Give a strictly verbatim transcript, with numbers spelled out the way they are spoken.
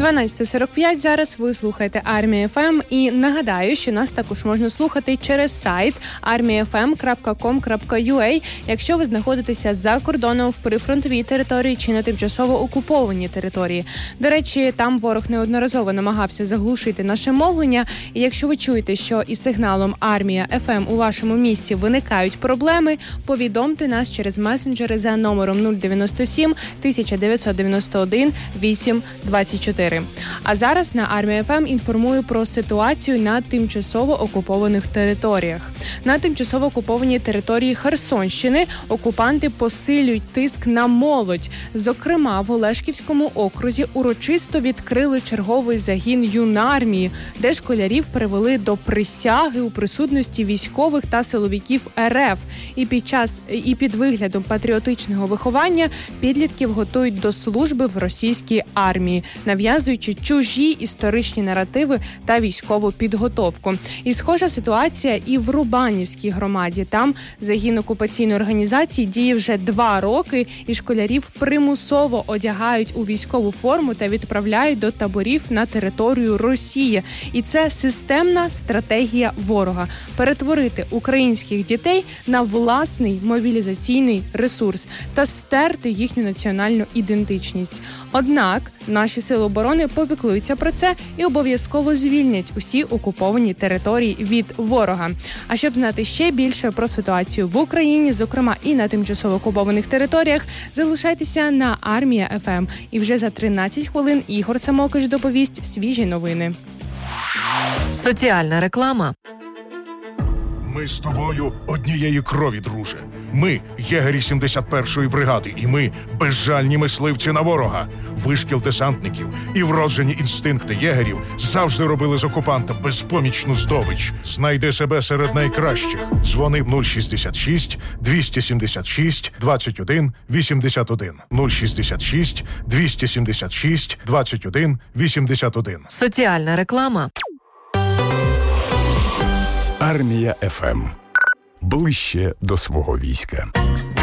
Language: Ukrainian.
дванадцята сорок п'ять зараз, ви слухаєте Армія еф ем, і нагадаю, що нас також можна слухати через сайт армія еф ем крапка ком крапка ю а, якщо ви знаходитеся за кордоном в прифронтовій території чи на тимчасово окупованій території. До речі, там ворог неодноразово намагався заглушити наше мовлення, і якщо ви чуєте, що із сигналом Армія еф ем у вашому місті виникають проблеми, повідомте нас через месенджери за номером нуль дев'яносто сім тисяча дев'ятсот дев'яносто один вісім двадцять чотири. А зараз на Армія еф ем інформую про ситуацію на тимчасово окупованих територіях. На тимчасово окупованій території Херсонщини окупанти посилюють тиск на молодь. Зокрема, в Олешківському окрузі урочисто відкрили черговий загін юнармії, де школярів привели до присяги у присутності військових та силовиків ер еф. І під час і під виглядом патріотичного виховання підлітків готують до служби в російській армії, нав'язуючи чужі історичні наративи та військову підготовку. І схожа ситуація і в Рубанівській громаді. Там загін окупаційної організації діє вже два роки, і школярів примусово одягають у військову форму та відправляють до таборів на територію Росії. І це системна стратегія ворога – перетворити українських дітей на власний мобілізаційний ресурс та стерти їхню національну ідентичність. Однак наші сили оборони попіклуються про це і обов'язково звільнять усі окуповані території від ворога. А щоб знати ще більше про ситуацію в Україні, зокрема і на тимчасово окупованих територіях, залишайтеся на Армія еф ем. І вже за тринадцять хвилин Ігор Самокиш доповість свіжі новини. Соціальна реклама. Ми з тобою однієї крові, друже. Ми – єгері сімдесят першої бригади, і ми – безжальні мисливці на ворога. Вишкіл десантників і вроджені інстинкти єгерів завжди робили з окупанта безпомічну здобич. Знайди себе серед найкращих. Дзвони нуль шістдесят шість двісті сімдесят шість двадцять один вісімдесят один. нуль шістдесят шість двісті сімдесят шість двадцять один вісімдесят один. Соціальна реклама. Армія еф ем. Ближче до свого війська.